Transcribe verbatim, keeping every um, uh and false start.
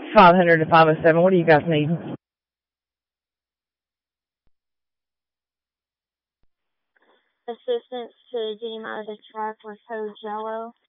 five hundred to five oh seven. What do you guys need? Assistance to get him out of the truck with hose jello.